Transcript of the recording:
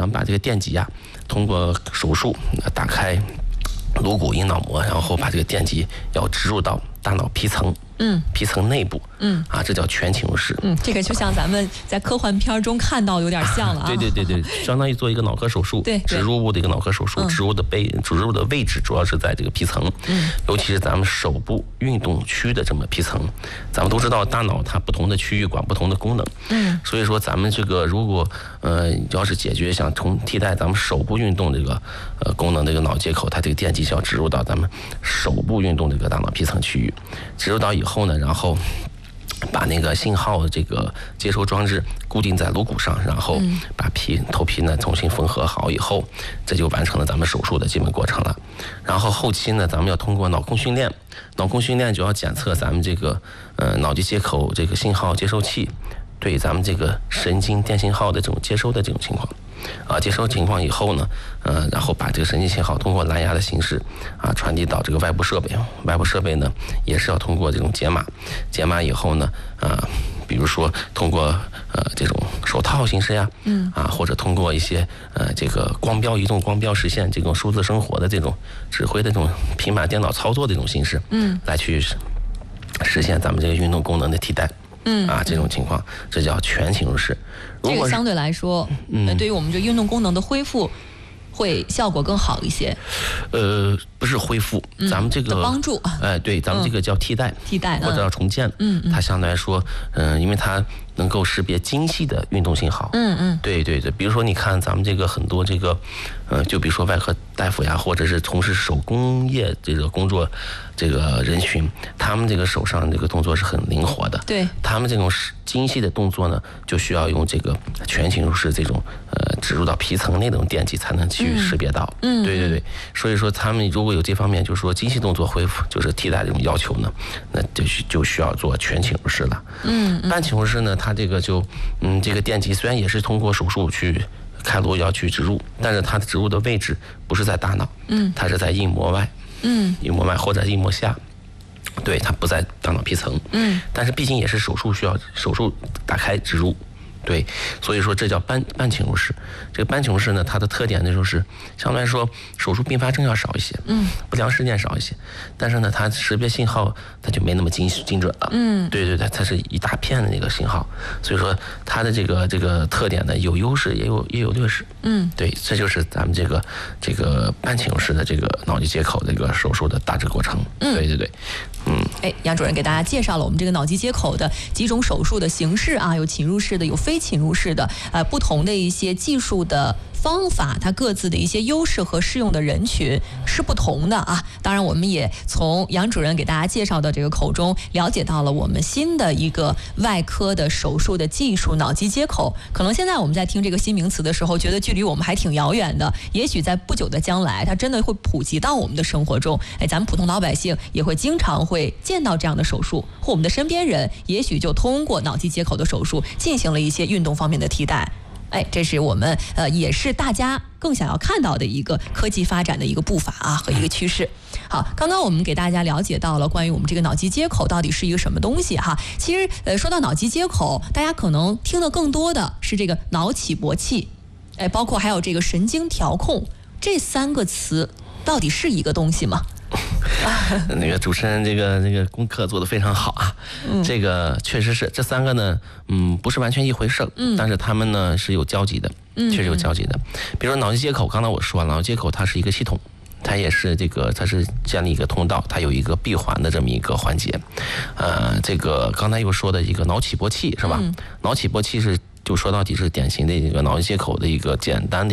们把这个电极啊，通过手术打开颅骨阴脑膜，然后把这个电极要植入到大脑皮层。皮层内部，这叫全侵入式。 这个就像咱们在科幻片中看到有点像了啊。 对，相当于做一个脑科手术，植入物的一个脑科手术，植入的位置主要是在这个皮层，尤其是咱们手部运动区的这么皮层。咱们都知道，大脑它不同的区域管不同的功能，所以说咱们这个如果要是解决想替代咱们手部运动这个功能这个脑接口，它这个电极是要植入到咱们手部运动这个大脑皮层区域，植入到以后呢，然后把那个信号这个接收装置固定在颅骨上，然后把头皮呢重新缝合好以后，这就完成了咱们手术的基本过程了。然后后期呢，咱们要通过脑控训练，脑控训练就要检测咱们这个脑机接口这个信号接收器对咱们这个神经电信号的这种接收的这种情况。接收情况以后呢，然后把这个神经信号通过蓝牙的形式传递到这个外部设备。外部设备呢也是要通过这种解码，解码以后呢，比如说通过这种手套形式呀，或者通过一些这个移动光标实现这种数字生活的这种指挥的这种平板电脑操作的这种形式，来去实现咱们这个运动功能的替代。这种情况，这叫全侵入式。 这个相对来说，对于我们这运动功能的恢复，会效果更好一些。 不是恢复，咱们这个帮助。 对，咱们这个叫替代或者叫重建。它相对来说，因为它能够识别精细的运动信号。对，比如说你看咱们这个很多这个，就比如说外科大夫呀，或者是从事手工业这个工作这个人群，他们这个手上这个动作是很灵活的。 对， 他们这种精细的动作呢，就需要用这个全侵入式这种植入到皮层内的这种电极才能去识别到。对，所以说他们如果有这方面就是说精细动作恢复就是替代这种要求呢，那就需要做全侵入式了。半侵入式呢，它这个这个电极虽然也是通过手术去开颅要去植入，但是它的植入的位置不是在大脑，它是在硬膜外，硬膜外或者硬膜下。对，它不在大脑皮层，但是毕竟也是需要手术打开植入。对，所以说这叫半侵入式。这个半侵入式呢，它的特点呢就是相对来说手术并发症要少一些，不良事件少一些，但是呢，它识别信号它就没那么精准了。对，它是一大片的那个信号，所以说它的这个特点呢有优势也有劣势。对，这就是咱们这个半侵入式的这个脑机接口这个手术的大致过程。对。 杨主任给大家介绍了我们这个脑机接口的几种手术的形式有侵入式的，有非侵入式的，不同的一些技术的方法，它各自的一些优势和适用的人群是不同的啊。当然，我们也从杨主任给大家介绍的这个口中了解到了我们新的一个外科的手术的技术——脑机接口。可能现在我们在听这个新名词的时候，觉得距离我们还挺遥远的。也许在不久的将来，它真的会普及到我们的生活中。咱们普通老百姓也会经常会见到这样的手术，或我们的身边人也许就通过脑机接口的手术进行了一些运动方面的替代。这是我们也是大家更想要看到的一个科技发展的一个步伐和一个趋势。好，刚刚我们给大家了解到了关于我们这个脑机接口到底是一个什么东西哈。其实说到脑机接口，大家可能听得更多的是这个脑起搏器，包括还有这个神经调控，这三个词到底是一个东西吗？ 那个主持人这个功课做得非常好啊，这个确实是这三个呢，不是完全一回事，但是他们呢是有交集的，确实有交集的。比如说脑机接口，刚才我说了，脑机接口它是一个系统，它也是它是建立一个通道，它有一个闭环的这么一个环节。这个刚才又说的一个脑起搏器是吧？脑起搏器就说到底是典型的一个脑机接口的一个简单的